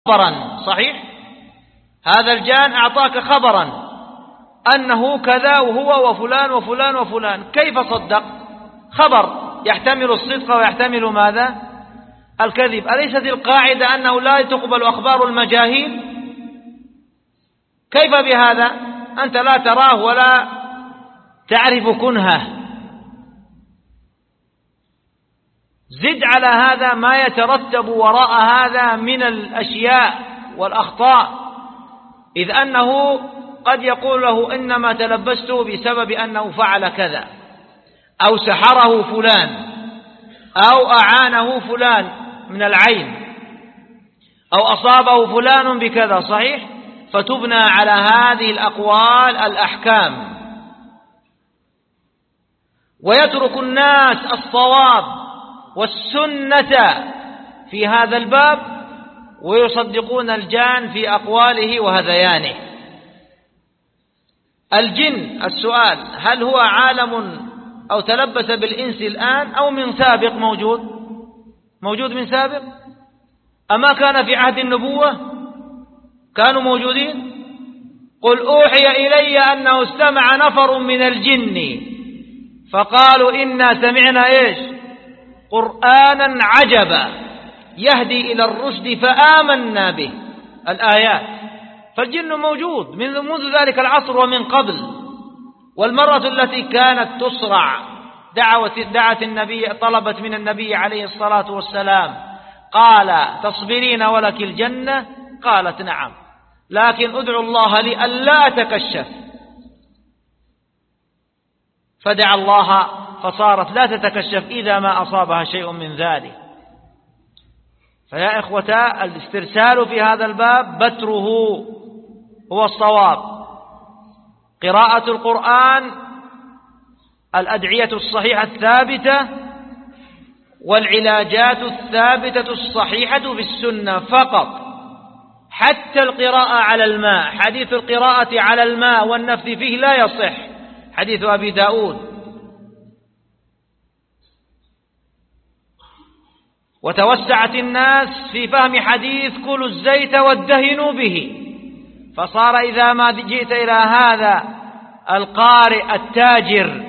خبرا، صحيح؟ هذا الجان أعطاك خبرا أنه كذا وهو وفلان وفلان وفلان، كيف صدق؟ خبر يحتمل الصدق ويحتمل ماذا؟ الكذب. أليست القاعدة أنه لا تقبل أخبار المجاهيل؟ كيف بهذا؟ أنت لا تراه ولا تعرف كنهه. زد على هذا ما يترتب وراء هذا من الأشياء والأخطاء، إذ أنه قد يقول له إنما تلبسته بسبب أنه فعل كذا، أو سحره فلان، أو أعانه فلان من العين، أو أصابه فلان بكذا، صحيح؟ فتبنى على هذه الأقوال الأحكام، ويترك الناس الصواب والسنة في هذا الباب ويصدقون الجان في أقواله وهذيانه. الجن، السؤال: هل هو عالم أو تلبس بالإنس الآن أو من سابق؟ موجود من سابق؟ أما كان في عهد النبوة كانوا موجودين؟ قل أوحي إلي أنه استمع نفر من الجن فقالوا إنا سمعنا إيش؟ قرآنا عجبا يهدي إلى الرشد فآمنا به. الآيات. فالجن موجود منذ ذلك العصر ومن قبل. والمرة التي كانت تسرع دعت النبي، طلبت من النبي عليه الصلاة والسلام، قال: تصبرين ولك الجنة؟ قالت: نعم، لكن ادعو الله لي ألا أتكشف. فدعا الله فصارت لا تتكشف إذا ما أصابها شيء من ذلك. فيا إخوة، الاسترسال في هذا الباب بتره هو الصواب. قراءة القرآن، الأدعية الصحيحة الثابتة، والعلاجات الثابتة الصحيحة في السنة فقط. حتى القراءة على الماء، حديث القراءة على الماء والنفث فيه لا يصح، حديث أبي داود. وتوسعت الناس في فهم حديث كلوا الزيت وادهنوا به، فصار إذا ما جئت إلى هذا القارئ التاجر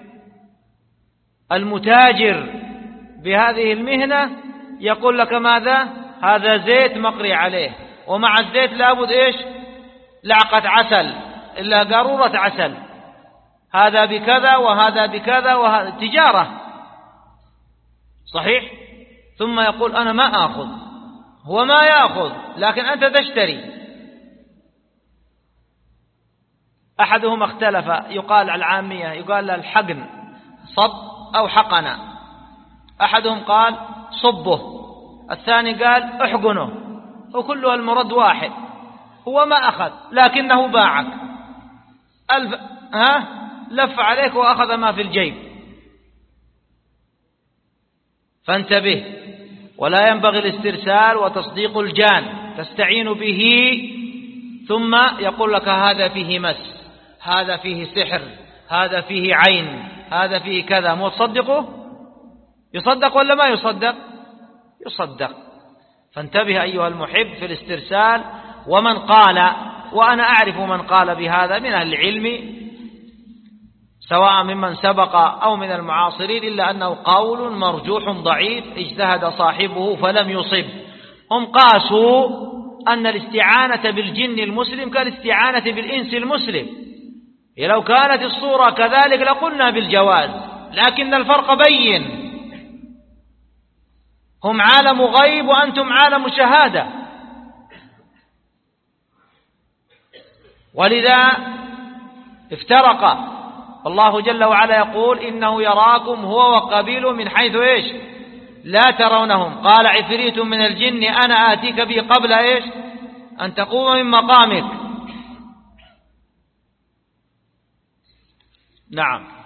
المتاجر بهذه المهنة يقول لك ماذا؟ هذا زيت مقري عليه، ومع الزيت لابد إيش؟ لعقة عسل، إلا قارورة عسل، هذا بكذا وهذا بكذا، وهذا تجارة، صحيح؟ ثم يقول أنا ما آخذ، هو ما يأخذ لكن أنت تشتري. أحدهم اختلف، يقال على العامية يقال الحقن، صب أو حقن. أحدهم قال صبه، الثاني قال احقنه، وكله المرد واحد، هو ما أخذ لكنه باعك، لف عليك وأخذ ما في الجيب. فانتبه، ولا ينبغي الاسترسال وتصديق الجان، تستعين به ثم يقول لك هذا فيه مس، هذا فيه سحر، هذا فيه عين، هذا فيه كذا، مو تصدقه؟ يصدق ولا ما يصدق؟ يصدق. فانتبه أيها المحب في الاسترسال. ومن قال، وأنا أعرف من قال بهذا من أهل العلم سواء ممن سبق أو من المعاصرين، إلا أنه قول مرجوح ضعيف اجتهد صاحبه فلم يصب. هم قاسوا أن الاستعانة بالجن المسلم كالاستعانة بالإنس المسلم، لو كانت الصورة كذلك لقلنا بالجواز، لكن الفرق بين، هم عالم غيب وأنتم عالم شهادة، ولذا افترقا. الله جل وعلا يقول إنه يراكم هو وقبيله من حيث إيش؟ لا ترونهم. قال عفريت من الجن أنا آتيك به قبل إيش؟ أن تقوم من مقامك. نعم.